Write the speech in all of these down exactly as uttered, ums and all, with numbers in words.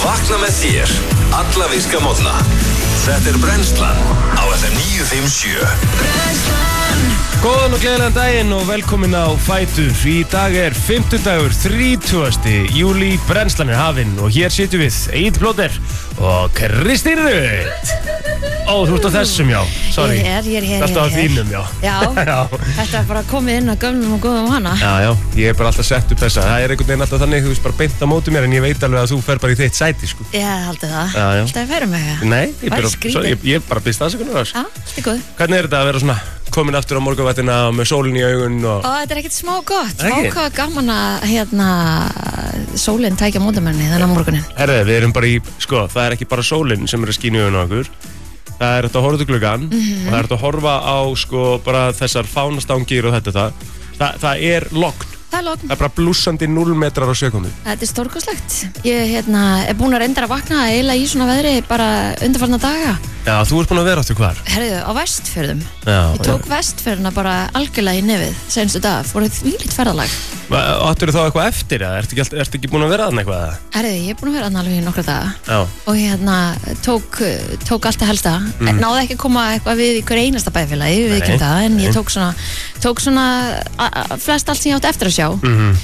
Vakna með þér alla virka morgna. Þetta er Brennslan á F M níu fimm sjö. Brennslan. Góðan og gleðilegan daginn og velkomin á Fætur. Í dag er fimmtudagur, þrítugasti júlí. Brennslan er hafinn og hér sitjum við Egill Plóter og Kristín Rut. Ó, þú ert á þessum, já. Sorry. Ég er, ég er, ég er. Þetta á þínum, já. Já, þetta er bara komið inn að gömlum og góðum hana. Já, já, ég er bara alltaf sett upp þessa. Það er einhvern veginn alltaf þannig, þú veist, bara beint á móti mér, en ég veit alveg að þú fer bara í þitt sæti, sko. Já, haldið það. Já, já. Alltaf að færa mig það. Nei, ég, bara, skrítið. sorry, ég, ég bara byrst aðsökunar á þessu. Já, þetta er góð. Hvernig er þetta að vera svona komin aftur á morgunvættina með sólinn í augun og... Og þetta er ekkert smá gott. Ekki? Smá hvað gaman að, hérna, sólinn tækja mótamennni þennan morgunin. Herðu, við erum bara í, sko, það er ekki bara sólinn sem er að skína í augun á okkur. Það er þetta að horfa til gluggann Mhm. og það er þetta að horfa á, sko, bara þessar fánastangir og þetta það. Það, það er logn. Það er logn. Það er bara blússandi núll metrar á sekundu. Þetta er stórkostlegt. Ég, hérna, er búin að reynda að vakna eiginlega í svona veðri bara undanfarna daga. Já, þú ert búin að vera áttu hvar? Herðu, á Vestfjörðum. Já. Ég tók Vestfjörðuna bara algjörlega í nefið senstu dag. Fóruð þvílíkt ferðalag. Áttur þá eitthvað eftir eða? Ertu ekki, ertu ekki búin að vera þarna eitthvað eða? Herðu, ég er búin að vera þarna alveg í nokkra daga. Já. Og hérna tók, tók allt að helsta mm. náði ekki að koma eitthvað við í hver einasta bæjarfélagi við ekki það, en ég tók svona tók svona a, a, flest allt sem ég átti eftir að sjá Mhm.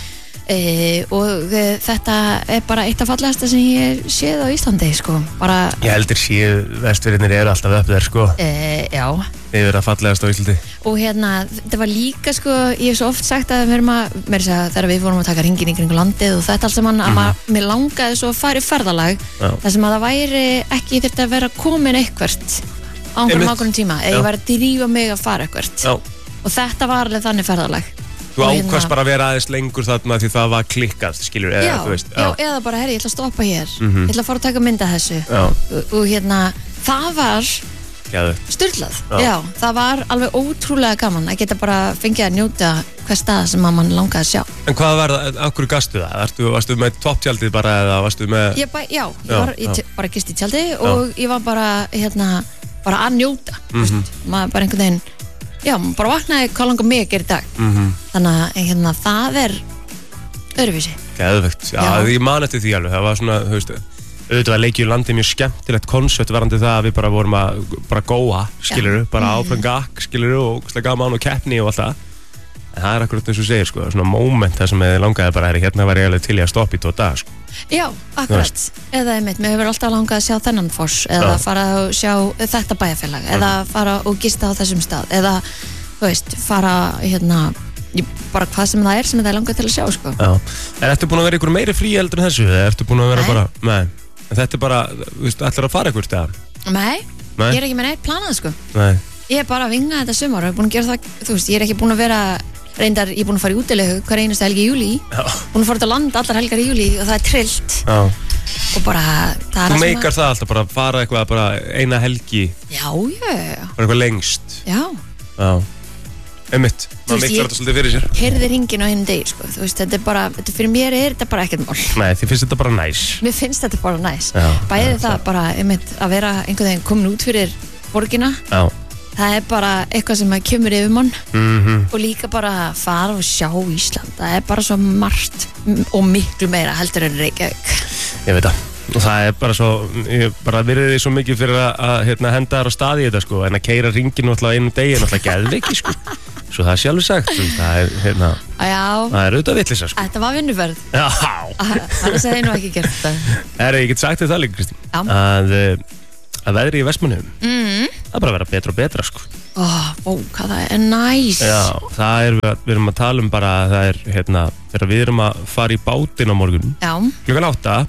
e, og e, þetta er bara eitt af fallegasta sem ég séð á Íslandi, sko, bara Ég heldur síðu vestfirðinir eru alltaf upp þér, sko. e, já, Þið eru að fallegast á Íslandi. og hérna þetta var líka, sko, ég hef svo oft sagt að við erum að, mér er að þegar við fórum að taka hringin í kringu landið og þetta allt saman að maður, mér langaði svo að fara í ferðalag Já. þar sem að það væri ekki þurfti að vera komin eitthvert á einhverjum Einmitt. ákveðnum tíma, eða Já. ég væri að drífa mig að fara eitthvert Já. og þetta var alveg þannig ferðalag. Þú Og ákvæmst hérna- bara að vera aðeins lengur þarna því það var klikkað, skilur, eða já, þú veist. já, eða bara, herri, ég ætla að stoppa hér Mhm. ég ætla að fara að taka mynda þessu Já, og, og hérna, það var gæðu. sturlað, Já. já. það var alveg ótrúlega gaman að geta bara fengið að njóta hver stað sem að mann langaði að sjá. En hvað var það, af hverju gastu það? Varstu, varstu með topptjaldið bara eða varstu með... Ég bæ, já, ég Já, var ég já. t- bara gist í tjaldi og ég var bara, hérna, bara að njóta, mm Mhm. maður bara einhvern veginn, já, maður bara vaknaði hvað langar mig að gera í dag, Mhm. þannig að hérna, það er öðruvísi. Gæðvegt, já, Já. ég man eftir því alveg, það var svona, þú veist, auðvitað var leikið í landi mjög skemmtilegt koncept varandi það að við bara vorum að, bara góa, skiluru, bara Mhm. áfram gakk, skiluru, og slega gaman og keppni og allt það. En það er akkurat eins og þú segir, sko, svona moment það sem ég langaði bara, herri, hérna var ég alveg til í að stoppa í tvo dag, sko. Já, akkurat, eða einmitt, mér hefur alltaf langað að sjá þennan foss eða Já. fara og sjá þetta bæjarfélag eða fara og gista á þessum stað eða, þú veist, fara hérna, ég, bara hvað sem það er sem það er langað til að sjá, sko. Já, en ertu búin að vera ykkur meiri frí heldur en þessu, eða ertu búin að vera Nei. bara, nei, en þetta er bara, þú veist, ætlar að fara eitthvað, eða? Nei, Nei. ég er ekki með neitt planað, sko. Nei, Ég er bara að vinga þetta sumar og er búin að gera það, þú veist, ég er ekki búin að vera, reyndar, ég er búin að fara í útilegu hver einustu helgi í júlí, já, búin að fara út á land allar helgar í júlí og það er trillt já. og bara, það er Þú að meikar það alltaf bara að fara eitthvað, bara eina helgi, Já, já, bara eitthvað lengst. já. Já, einmitt, Þú maður veist, miklar ég- þetta svolítið fyrir sér. Heyrði hringin á einum degi, sko, þú veist, þetta er bara, þetta fyrir mér er þetta bara ekkert mál. Nei, þið finnst þetta bara næs. Mér finnst þetta bara næs. Já, Bæði já, það bara, einmitt, að vera einhvern veginn komin út fyrir borgina, Já, það er bara eitthvað sem að kemur yfir mann mhm, og líka bara að fara og sjá Ísland. Það er bara svo margt m- og miklu meira heldur en Reykjavík. ég veit það. Og það er bara svo, ég bara virði því svo mikið fyrir að, að hérna, henda þar á staði í þetta, sko, en að keira ringin náttúrulega einu degi er náttúrulega geðveiki, sko. Svo það er sjálfur sagt, þú veist, það er, hérna, Já, það er auðvitað vitleysa, sko. þetta var vinnuferð. Já, Annars hefði ég nú ekki gert þetta. Herri, ég get sagt þér það líka, Kristín, Já. að, eh, að veðri í Vestmannum, Mm. það er bara að vera betra og betra, sko. Ó, ó, hvað það er næs. Já, það er, við, við erum að tala um bara að það er, hérna, þegar við erum að fara í bátinn á morgun, Já, klukkan átta,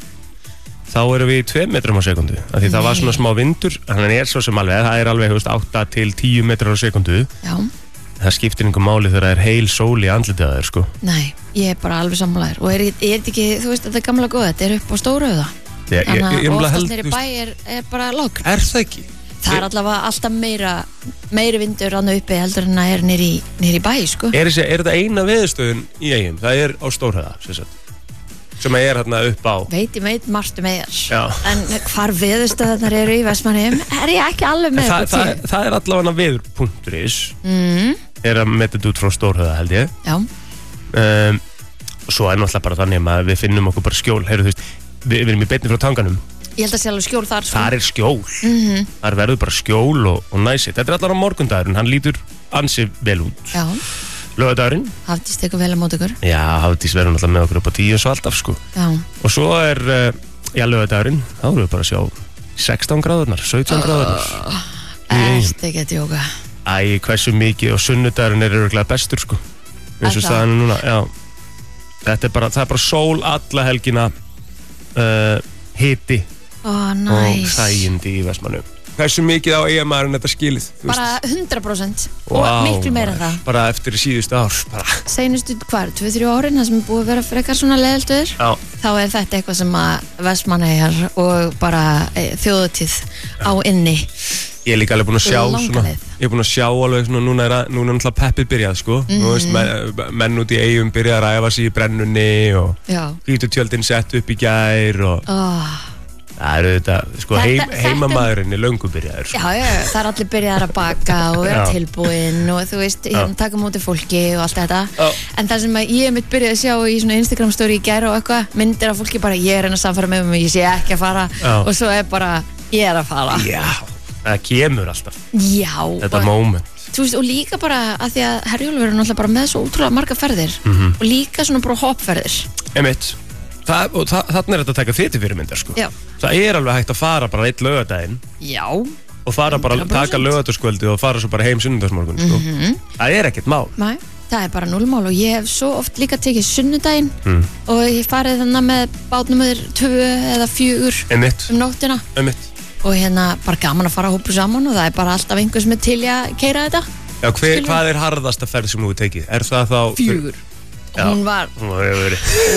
þá erum við í tveim metrum á sekundu, af því það var Nei. svona smá vindur, þannig er svo sem alveg, það er alveg, þú veist, átta til tíu metrar á sekundu, já, það skiptir einhver máli þegar það er heil sól í andlitið að þér, sko. nei, ég er bara alveg sammálaður og er, er þetta ekki, þú veist, þetta er gamla góða, þetta er upp á Stórauða. Ég, ég, ég, ég, Þannig að ég oftast held, nýri þú bæ veist, er, er bara logn. er það ekki? Það er allavega alltaf meira, meiri vindur rána uppi heldur en að er nýri, nýri bæ, sko. Er, þessi, er þetta eina veðurstöðun í eigin? Það er á Stórhöða, sem sagt. Sem er hérna upp á. Veit, ég veit margt um eigar. Já. En hvar veðurstöðunar eru í Vestmannheim er ég ekki alveg með Það, upp á það, tíu. það er allavega veður.is Mm, er að metja þetta út frá Stórhöða, held ég. já, Um, og svo er náttúrulega bara þannig að við finnum okkur bara skjól. Heyrðu, þú veist, við, við erum í beinni frá tanganum. Ég held að sé alveg skjól þar sko. Þar er skjól. Mhm. Þar verður bara skjól og, og næsi. Þetta er allar á morgundagurinn, hann lítur ansi vel út. Já, Laugardagurinn. Hafdís tekur vel á móti ykkur. Já, Hafdís verður náttúrulega með okkur upp á tíu svo alltaf sko. Já. Og svo er, uh, já, laugardagurinn, þá erum við bara að sjá sextán gráðurnar, sautján gráðurnar. Ertu ekki að djóka? Æ, hversu mikið og sunnudagurinn er örugglega bestur sko. Eins og Er það? staðan er núna, já. Þetta er bara, það er bara sól alla helgina, uh, hiti Ó, og næs. þægindi í Vestmannu. Hversu mikið á eigamæðurinn þetta skilið? þú Bara veist? hundrað prósent og Vá, miklu meira en maður. það. Bara eftir síðustu ár, bara. Seinustu, hvað, tvö þrjú árin, það sem er búið að vera frekar svona leðeldur, Já. þá er þetta eitthvað sem að Vestmanneyjar og bara e, þjóðutíð á inni. Ég er líka alveg búin að sjá Langa svona, leið. ég er búin að sjá alveg svona, núna er, að, núna er náttúrulega peppið byrjað sko. Nú veist, menn, menn út í eigum byrjað að ræfa sig í brennunni og Já. hvítutjöldin sett upp í gær og Oh. það eru þetta, sko, Þetta- heim, þetta- heimamaðurinn er löngu byrjaður sko. Já, já, það er allir byrjaðar að baka og vera Já. tilbúin og þú veist, hérna taka móti fólki og allt þetta. Já. En það sem að ég mitt byrjaði að sjá í svona Instagram story í gæra og eitthvað, myndir af fólki bara, ég er að samfara með mig, ég sé ekki að fara Já. og svo er bara, ég er að fara. Já, það kemur alltaf Já. þetta og- moment. Þú veist, og líka bara að því að Herjólfur er náttúrulega bara með svo útrúlega marga ferðir Mhm. og líka svona bara hoppferðir. Einmitt, það, og það, þarna er þetta að taka þið til fyrirmyndar sko. Já. Það er alveg hægt að fara bara eitt laugardaginn Já. og fara bara, hundrað prósent. taka laugardagskvöldi og fara svo bara heim sunnudagsmorgun sko. Mhm. Það er ekkert mál. Nei, það er bara núlmál og ég hef svo oft líka tekið sunnudaginn Mm. og ég farið þannig með bátnumöður tvö eða fjögur Einmitt, um nóttina einmitt. og hérna bara gaman að fara hópu saman og það er bara alltaf einhver sem er til í að keira þetta. Já, hver, Skilur. hvað er harðasta ferð sem þú hefur tekið? Er það þá... Fjögur. Já. Hún var, Hún hefur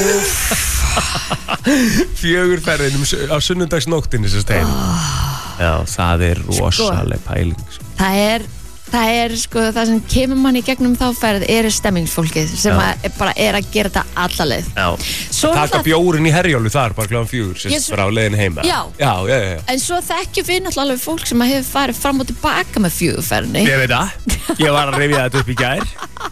verið Fjögur ferðin um, su- á sunnudagsnóttinni sem stein Já, það er rosaleg pæling sko. það er það er sko það sem kemur mann í gegnum þá ferð eru stemmingsfólkið sem Já. að, er bara er að gera þetta alla leið. Já, Svo taka náttúrulega- bjórin í Herjólu þar bara kláðan fjögur, Ég sérst svo- bara á leiðin heima Já. já, já, já, já. En svo þekkjum við náttúrulega alveg fólk sem að hefur farið fram og tilbaka með fjögurferðinni. Ég veit það, ég var að rifja þetta upp í gær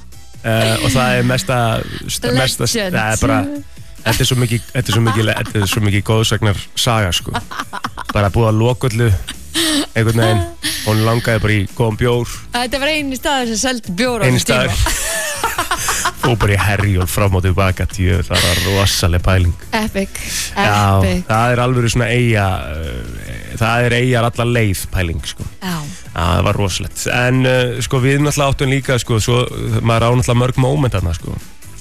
uh, og það er mesta, st- mesta Legend. það er bara þetta er svo mikið, þetta er svo mikið, þetta er svo mikið góðsagnar saga sko bara búið að lokullu einhvern veginn, hún langaði bara í góðan bjór Þetta var eini staður sem seldi bjóra á einu þessum tíma. staður og bara í Herjól fram og tilbaka tíu, það var rosaleg pæling Epic, Já, epic. það er alveg svona eiga uh, það er eigar alla leið pæling sko. Já. Já, það var rosalegt en uh, sko við náttúrulega áttum líka sko, svo, maður á náttúrulega mörg moment þarna sko.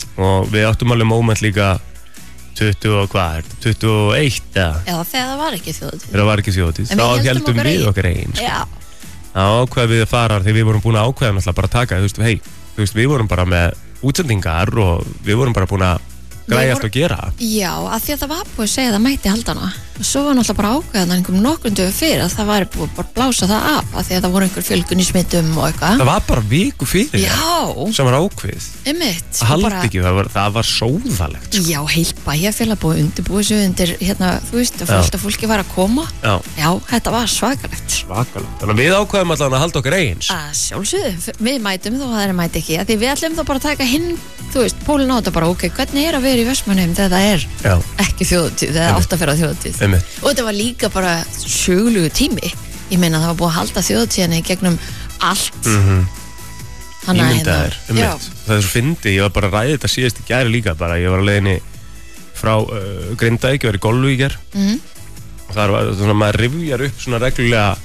og við áttum alveg moment líka tuttugu og hvað, er þetta, tuttugu og eitt eða, Já, þegar það var ekki þjóðutíð. þegar það var ekki þjóðtíð En þá við héldum heldum okkar við eigin. okkar eigin sko. Já. þá ákveðum við að fara þegar við vorum búin að ákveða náttúrulega bara að taka, þú veist, hei, þú veist, við vorum bara með útsendingar og við vorum bara búin að græja allt vorum- að gera Já, að því að það var búið að segja að það mætti haldana og svo var náttúrulega bara ákveðan einhverjum nokkrum dögum fyrir að það væri búið bara að blása það af að því að það voru einhver fjölgun í smittum og eitthvað. það var bara viku fyrir Já, sem var ákveð einmitt. að og haldi bara- ekki, það var, það var sóðalegt sko. Já, heilt bæjarfélag búið undirbúið sig undir, hérna, þú veist, að Já. fullt af fólki var að koma. Já, Já, þetta var svakalegt. svakalegt þannig að við ákveðum allavega að halda okkar eigins Að sjálfsögðu, við mætum þó að það er mæti ekki, að því við ætlum þá bara að taka hinn, þú veist, pólinn á þetta bara, ok, hvernig er að vera í Vestmannheim þegar það er Já, ekki þjóðutíð, þegar Einmitt. átt að fyrir þjóðutíð. einmitt Og þetta var líka bara sögulugu tími. Ég meina það var búið að halda þjóðutíðinni gegnum allt. mm Þannig að Ímyndaðir, hérna- Já. einmitt Það er svo fyndi, ég var bara að ræða þetta síðast í gæri líka bara, ég var að leiðinni frá uh, Grindavík, ég var í golfu í gær Mhm. og það var svona, maður rifjar upp svona reglulega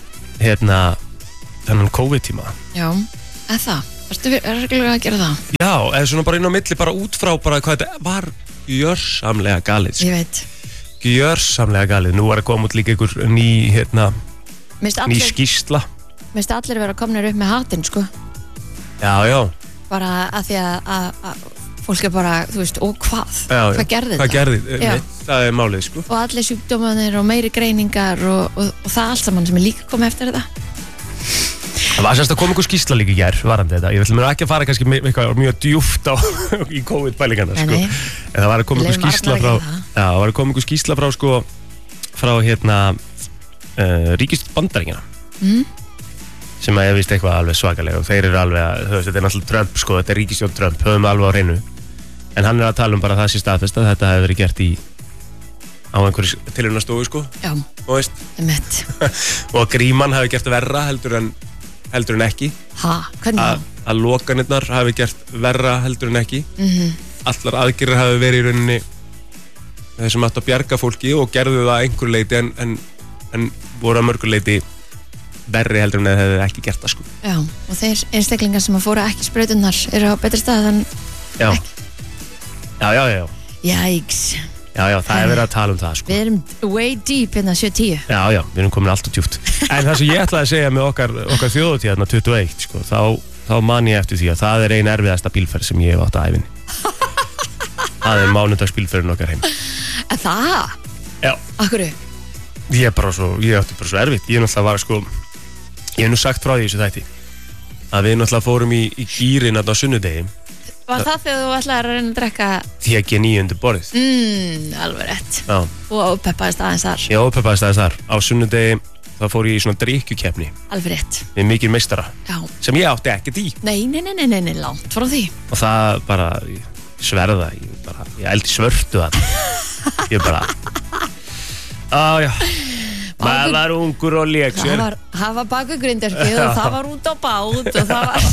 hérna þennan COVID-tíma Já, eða það. Varstu reglulega að gera það? Já, eða svona bara inn á milli, bara út frá bara hvað þetta var gjörsamlega galið sko. Ég veit. Gjörsamlega galið, nú var að koma út líka einhver ný, hérna, Minnst ný allir, skýrsla minnst allir vera komnir upp með hatinn, sko. Já, já, Bara að því að, að, að fólk er bara, þú veist, og hvað? já, já. Hvað gerði Hvað þetta? gerði, Já. einmitt, það er málið sko Og allir sjúkdómanir og meiri greiningar og, og, og það allt saman sem er líka komið eftir þetta. Það var sérst að koma einhver skýrsla líka í gær varandi þetta, ég ætlum mér ekki að fara kannski með eitthvað mjög djúpt á í COVID-pælingana sko. Nei, nei. En það var að koma Við einhver leyfum skýrsla Arnar frá að gera það. Já, það var að koma einhver skýrsla frá sko frá hérna uh, ríkistjórn Bandaríkjanna Mm. sem að ég vist eitthvað alveg svakalega og þeir eru alveg að, þú veist, þetta er náttúrulega Trump sko, þetta er ríkistjórn Trump, höfum alveg á hreinu en hann er að tala um bara það sé staðfest að þetta hefur verið gert í á einhverju tilraunastofu sko. Já, þú veist. einmitt. Og gríman hafi gert verra heldur en, heldur en ekki. Ha, hvernig A, að lokanirnar hafi gert verra heldur en ekki. Mhm. Allar aðgerðir hafi verið í rauninni þeir sem átt að bjarga fólki og gerðu það að einhverju leiti en, en, en voru að mörgu leiti verri heldur en þeir hefði ekki gert það sko. Já, og þeir einstaklingar sem að fóru ekki sprauturnar eru á betri stað en Já. ekki. Já, já, já. Jæks. Já, já, það er verið að tala um það sko. Við erum way deep hérna sjö tíu. Já, já, við erum komin allt og djúpt. En það sem ég ætlaði að segja með okkar, okkar þjóðatíð hérna tuttugu og eitt sko, þá, þá man ég eftir því að það er ein erfiðasta bílferð sem ég hef átt að ævinni. Það er mánudagsbílferðin okkar heim. En það? Já. Akkurru? Ég er bara svo, ég átti bara svo erfitt. Ég er náttúrulega var sko, ég hef nú sagt frá því þessu þætti að við náttúrulega fórum í, í gýrin á sunnudegi. Var það þegar þú ætlaði að reyna að drekka? Því að G níu undir borðið. Mmm, alveg rétt. Já. Og ópeppaðist aðeins þar. Ég ópeppaðist aðeins þar. Á sunnudegi þá fór ég í svona drykkjukeppni. Alveg rétt. Við mikil meistara. Já. Sem ég átti ekkert í. Nei, nei, nei, nei, nei, nei, langt frá því. Og það bara, ég sverða, ég bara, ég eldi svörtu það. Ég bara, á já, maður var ungur og lék sér. Það var, það var baku grindarkið og það var út á bát og það var,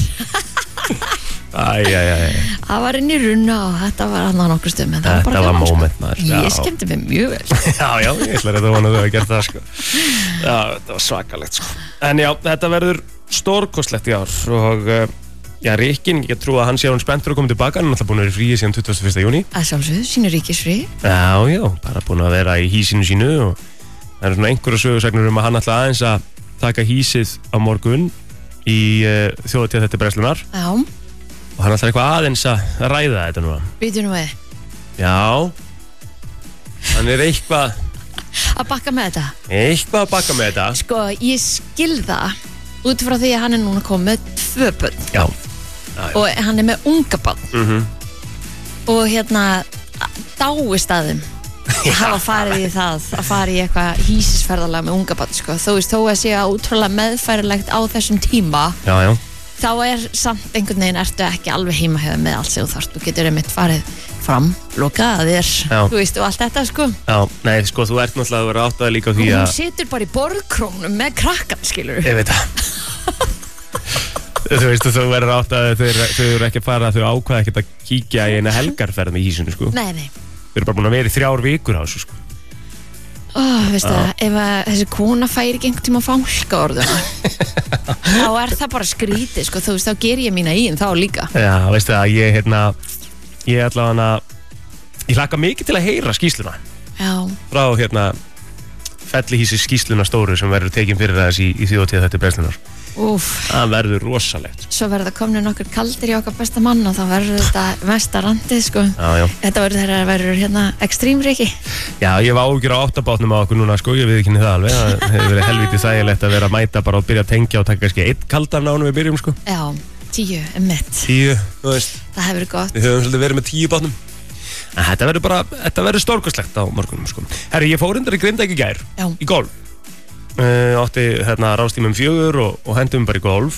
Æ, æ, æ, æ. það var inn í runna og þetta var annað nokkur stöðum. En það Þetta var bara var gaman, moment, sko. maður, já. Ég skemmti mig mjög vel. Já, já, ég ætla að þetta vona þau að gera það, sko. Já, þetta var svakalegt, sko. En já, þetta verður stórkostlegt í ár og, uh, já, Rikkin, ég get trú að hann sé að hann spenntur að koma tilbaka, hann er alltaf búin að vera í fríi síðan tuttugasta og fyrsta júní. Að sjálfsögðu, sínu ríkisfrí. Já, já, bara búin að vera í hísinu sínu og það eru svona einhverja sögursagnir um að hann ætla aðeins að taka hísið á morgun í uh, þjóðatíð þetta brenslunar Já, og hann ætla eitthvað aðeins að ræða þetta núna. býtu nú við. Já, hann er eitthvað, Að bakka með þetta. eitthvað að baka með þetta. Sko, ég skil það út frá því að hann er núna komið með tvö börn Já, já, já. og hann er með unga barn Mhm. og hérna dáist að þeim að hafa farið í það að fara í eitthvað hísisferðalega með unga barn sko. Þú veist, þó að sé að útrúlega meðfærilegt á þessum tíma Já, já, þá er samt einhvern veginn ertu ekki alveg heima hefur með allt sem þú þarft. Þú getur einmitt farið fram, lokað að þér, Já. þú veist, og allt þetta sko. já, nei, sko, þú ert náttúrulega að vera áttaði líka á því Og hún að, situr bara í borðkrónum með krakkan, skilur. ég veit það. Þú veist, þú verður áttaði þau, þau eru ekki að fara, þau ákvaða ekkert að kíkja í eina helgarferð með hísinu, sko. Nei, nei. Þau eru bara búin að vera í þrjár vikur á þessu, sko. Ó, veistu það, ef að þessi kona færi ekki einhvern tíma fálka orðuna þá er það bara skrítið, sko, þú veist, þá ger ég mína í en þá líka. Já, veistu það, ég, hérna, ég ætla hana, ég hlakka mikið til að heyra skýsluna Já, frá, hérna, fellihísi skýsluna stóru sem verður tekin fyrir þess í, í þjóðatíð þetta brenslunar. úf, Það verður rosalegt. svo verður það komnir nokkur kaldir í okkar besta mann og þá verður þetta mesta randið, sko. Já, já. Þetta verður þeirra verður hérna ekstrímriki. Já, ég var ágjur á áttabátnum á okkur núna, sko, ég við ekki það alveg. Það hefur verið helvítið þægilegt að vera að mæta bara og byrja að tengja og taka kannski einn kaldan ánum við byrjum, sko. Já, tíu, emitt. Tíu, þú veist, Það hefur verið gott. við höfum svolítið verið með tíu bátnum. En þetta verður bara, þetta verður stórkostlegt á morgunum, sko. Herri, ég fór reyndar í Grindavík í gær, Já. í golf. Uh, átti hérna rástímum fjögur og, og hendum bara í golf.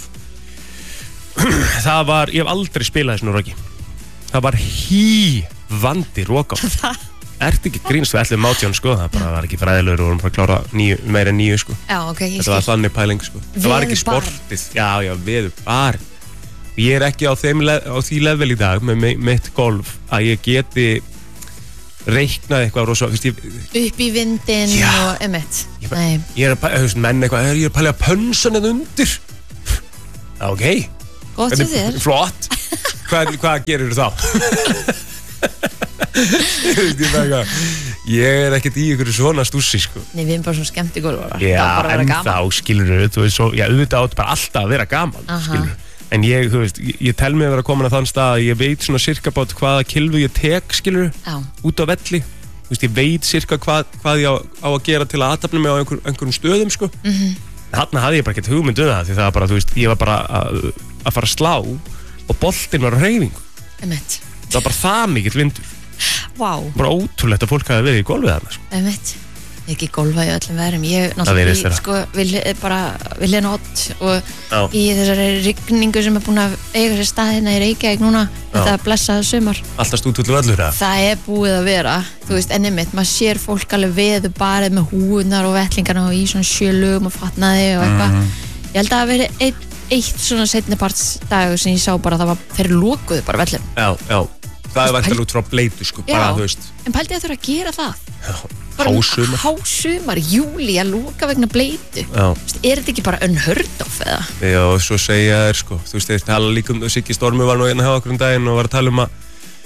Það var, ég hef aldrei spilað þessu nú roki. Það var hívandi rókátt. Ertu ekki grínst við ætlum átján, sko. Það bara var ekki fræðilegur og vorum bara að klára níu, meira en níu, sko. Já, ok, ég Þetta var skil. þannig pæling, sko. Það var ekki Veðurbarn. sportið. Já, já, veður bara. Ég er ekki á, þeim, le- á því level í dag með mi- mitt golf að ég geti reiknað eitthvað rosa, þú veist, ég, Upp í vindin Já. og emitt. Ég bara- Nei, ég er að pæla, þú veist, menn eitthvað, ég er að pæla að pönsan eða undir. Já, ok. gott sem þér. Flott. Hvað, hvað gerir þú þá? Ég veist, ég bara eitthvað, ég er ekkert í ykkur svona stússi, sko. Nei, við erum bara svona skemmt í gólfara. Já, Það á bara að vera en gaman. þá, skilur þú veist, svo, já, auðvitað átt bara alltaf að vera gaman, Aha. skilur. En ég, þú veist, ég, ég tel mig að vera komin að þann stað að ég veit svona cirka bát hvaða kilvu ég tek, skilur, Já, út á velli. Þú veist, ég veit cirka hvað, hvað ég á, á að gera til að aðtapna mig á einhver, einhverjum stöðum, sko. Mhm. Mm Þarna hafði ég bara ekkert hugmynd um það, því það var bara, þú veist, ég var bara að, að fara að slá og boltinn var á hreyfingu. emitt. Það var bara það mikill vindur. Vá, Bara ótrúlegt að fólk hafi verið í golfið þarna, sko. emitt. ekki golfa í öllum veðrum. Ég Það virðist náttúrulega vera. sko, vil bara vil hérna ott og Já. í þessari rigningu sem er búin að eiga sér stað hérna í Reykjavík núna, þetta blessaða sumar. Alltaf stútfullur völlur, eða? Það er búið að vera, þú veist, en einmitt, maður sér fólk alveg veðu barið með húðunar og vettlingarna og í svona sjölugum og fatnaði og eitthvað. Ég held að það veri eitt, eitt svona seinnipartsdag sem ég sá bara að það var, þeir lokuðu bara vellum. Já, já. Það er væntanlega út frá bleitu, sko, bara, Já. þú veist. En pældi að þurfa að gera það. Já, Bara hásumar. Hásumar, júli, að loka vegna bleitu. Já. Þú veist, er þetta ekki bara unheard of eða? Já, og svo segja þér, sko, þú veist, þeir tala líka um, Siggi Stormi var nú hérna hjá okkur um daginn og var að tala um að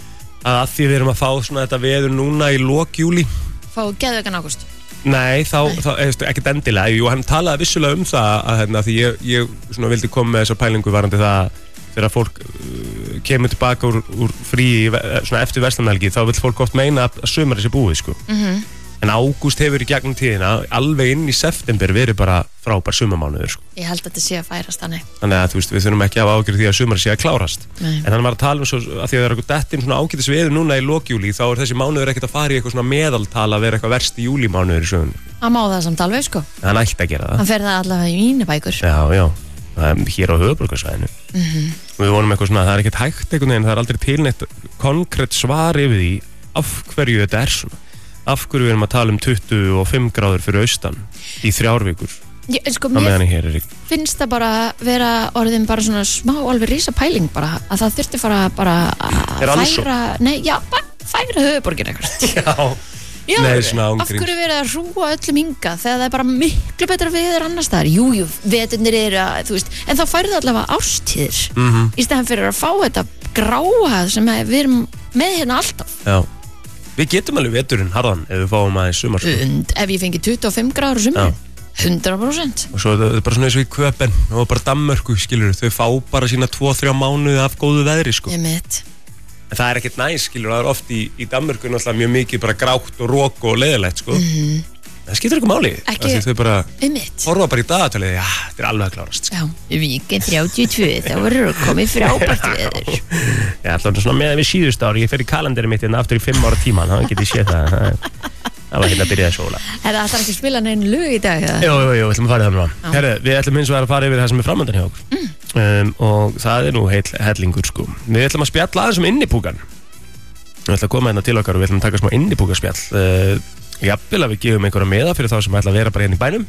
að að því við erum að fá svona þetta veður núna í lok júli. Fá geðveikan ágúst. Nei, þá, Nei. þá eða, ekkert endilega, jú, hann talaði vissulega um það að hérna, því ég, ég svona vildi koma með þessa pælingu varandi það þegar fólk uh, kemur tilbaka úr, úr frí svona eftir verslanhelgi, þá vil fólk oft meina að sumari sé búið, sko. Mhm. En ágúst hefur í gegnum tíðina alveg inn í september verið bara frábær sumarmánuður, sko. Ég held að þetta sé að færast þannig. Þannig að þú veist, við þurfum ekki að hafa ágjörð því að sumari sé að klárast. Nei. En hann var að tala um svo að því að það er eitthvað dettin svona ágætis veður núna í lokjúli, þá er þessi mánuður ekkert að fara í eitthvað svona meðaltal að vera eitthvað verst í júlímánuður í sögunni. Hann má það samt alveg, sko. Hann ætti að gera það. Hann fer það allavega í mínu bækur. Já, já. Það er hér á höfuðborgarsvæðinu. Mhm. Við vonum eitthvað svona, það er ekkert hægt einhvern veginn, það er aldrei til neitt konkrétt svar yfir því af hverju þetta er svona. Af hverju við erum að tala um tuttugu og fimm gráður fyrir austan í þrjár vikur. Ég, sko, Á mér meðan hér er rigning. finnst það bara vera orðin bara svona smá alveg rísa pæling bara að það þurfti fara bara Er að alls svo? færa, nei, já, bara færa höfuborgin eitthvað. Já. Já, Nei, svona af ángríns. hverju verið að rúa öllum hinga þegar það er bara miklu betra veður annars staðar. Jú, jú, veturnir eru að, þú veist, en þá færðu allavega ástíðir Mhm. í stæðan fyrir að fá þetta gráa sem að við erum með hérna alltaf. Já. Við getum alveg veturinn harðan ef við fáum aðeins sumar, sko. Und ef ég fengi tuttugu og fimm gráður á sumrin, hundrað prósent. Og svo er það bara svona eins og í Köpen og bara Danmörku, skilur, þau fá bara sína tvo þrjá mánuði af góðu veðri, sko. Ég mitt. En það er ekkert næs, skilur, það er oft í, í Danmörku náttúrulega mjög mikið bara grátt og rók og leiðilegt, sko. Mhm. Það skiptir eitthvað máli. Ekki- Af því þau bara Ég mitt. horfa bara í dagatalið, já, þetta er alveg að klárast, sko. Já, vikin þrjátíu og tvö, þá verður komið frábært veður. Já, alltaf svona með við síðust ári, ég fer í kalendarinn mitt hérna aftur í fimm ára tíman, þá get ég séð það. Það er- Það var hérna að byrja að sóla. Er það alltaf ekki að spila neinn lög í dag? eða? Jú, jú, jú, við ætlum að fara í það núna. Já. Herru, við ætlum hins vegar að fara yfir það sem er framöndan hjá okkur. Mm. Um, og það er nú heil hellingur, sko. Við ætlum að spjalla aðeins um innipúkan. Við ætlum að koma hérna til okkar og við ætlum að taka smá innipúkaspjall. Uh, jafnvel að við gefum einhverja meða fyrir þá sem ætla að vera bara hérna í bænum.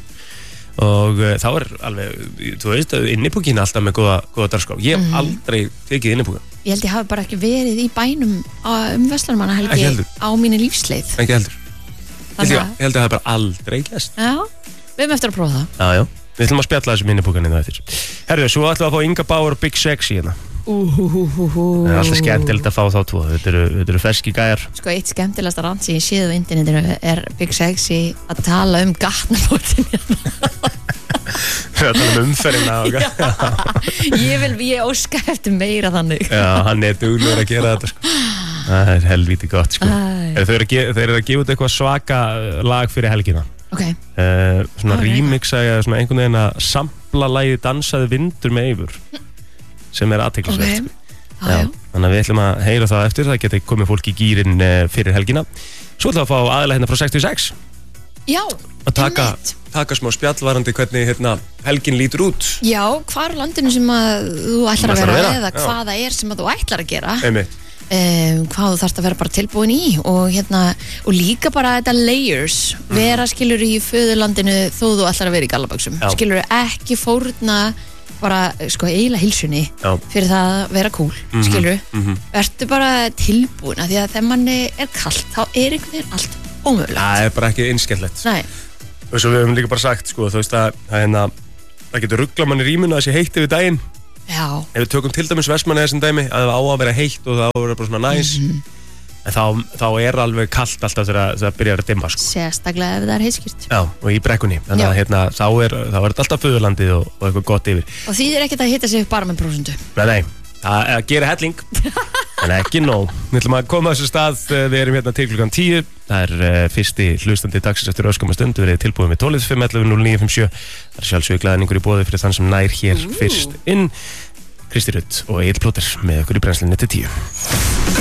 Og uh, þá er alveg, þú veist, innipúkin er alltaf með góða, góða dagskrá. Ég hef aldrei tekið innipúkan. Ég held ég hafi bara ekki verið í bænum á- um Vestlarmannahelgi Ekki heldur. á mínu lífsleið. Ekki heldur. Ég held Þannig ég, að- ég held að það er bara aldrei gæst. Já, við höfum eftir að prófa það. Já, já. Við ætlum að spjalla þessum innipúkan hérna eftir. Herru, svo ætlum við að fá Inga Bauer og Big Sexy hérna. Úhúhúhú. Það er alltaf skemmtilegt að fá þá tvo. Þetta eru, þetta eru ferski gæjar. Sko, eitt skemmtilegasta rand sem ég séð á internetinu er Big Sexy að tala um gatnamótin. Það tala um umferðina og Já, ég vil, ég óska eftir meira þannig. Já, hann er duglegur að gera þetta, sko. Það er helvíti gott, sko. Æ. Þeir eru að, ge þeir eru að gefa út eitthvað svaka lag fyrir helgina. Ok, Uh, svona Á, remixa eða svona einhvern veginn að sampla lagið Dansaði vindur með Eivur sem er athyglisvert, ok. sko. Já, já. Þannig að við ætlum að heyra það eftir. Það geti komið fólk í gýrin uh, fyrir helgina. Svo ætlum við að fá aðeila hérna frá sextíu og sex Já, að taka, einmitt. taka smá spjallvarandi hvernig hérna, helgin lítur út. Já, hvar er landinu sem að þú ætlar að ætlar vera, að vera, eða já. hvað það er sem að þú ætlar að gera. Einmitt. Um, hvað þú þarfst að vera bara tilbúin í og, hérna, og líka bara þetta layers vera skilur í föðurlandinu þó þú ætlar að vera í gallaböksum Já. skilur ekki fórna bara sko eiginlega hilsunni Já. fyrir það að vera cool Mhm, skilur, mhm. verður bara tilbúin af því að þegar manni er kallt þá er einhvern veginn allt ómögulegt. Það er bara ekki einskellett. Nei, Og svo við höfum líka bara sagt, sko, þú veist að það, hérna, það getur ruggla manni rýmuna að sé heitt yfir daginn. já, Ef við tökum til dæmis Vestmannaeyjar sem dæmi, að það á að vera heitt og það á að vera bara svona næs, en þá, þá er alveg kalt alltaf þegar það byrjar að dimma, sko. sérstaklega ef það er heiðskýrt Já, og í brekkunni. Þannig Já. að hérna, þá er, þá er þetta alltaf föðurlandið og, og eitthvað gott yfir. og því er ekkert að hitta sig upp bara með prósentu. Nei, nei, það er að gera helling, en ekki nóg. Við ætlum að koma á þessu stað, eh, við erum hérna til klukkan tíu. Það er uh, fyrsti hlustandi dagsins eftir öskama stund. Við erum tilbúið með tólf fimm ellefu núll níu fimm sjö. Það er sjálfsögur glæðningur í boði fyrir þann sem nær hér fyrst inn. Kristi Rutt og Egill Plóter með okkur í brennslunni til tíu.